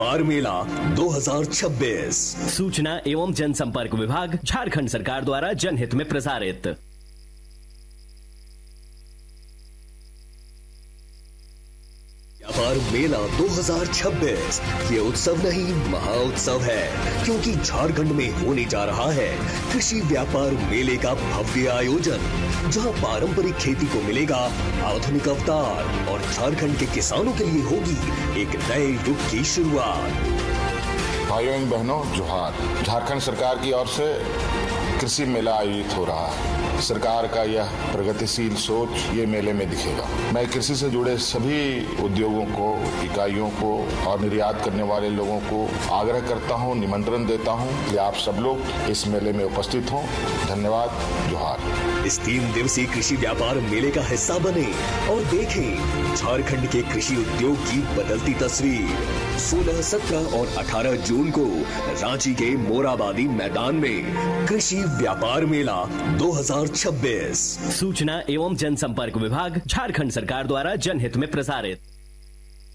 व्यापार मेला 2026 सूचना एवं जनसंपर्क विभाग, झारखंड सरकार द्वारा जनहित में प्रसारित। व्यापार मेला 2026 ये उत्सव नहीं महाउत्सव है, क्योंकि झारखंड में होने जा रहा है कृषि व्यापार मेले का भव्य आयोजन, जहां पारंपरिक खेती को मिलेगा आधुनिक अवतार और झारखंड के किसानों के लिए होगी एक नए युग की शुरुआत। भाइयों एवं बहनों, जोहार। झारखंड सरकार की ओर से कृषि मेला आयोजित हो रहा है। सरकार का यह प्रगतिशील सोच ये मेले में दिखेगा। मैं कृषि से जुड़े सभी उद्योगों को, इकाइयों को और निर्यात करने वाले लोगों को आग्रह करता हूं, निमंत्रण देता हूं कि आप सब लोग इस मेले में उपस्थित हों। धन्यवाद। जोहार। इस 3 दिवसीय कृषि व्यापार मेले का हिस्सा बने और देखें झारखंड के कृषि उद्योग की बदलती तस्वीर। 16, 17 और 18 जून को रांची के मोराबादी मैदान में कृषि व्यापार मेला 2026। सूचना एवं जनसंपर्क विभाग, झारखंड सरकार द्वारा जनहित में प्रसारित।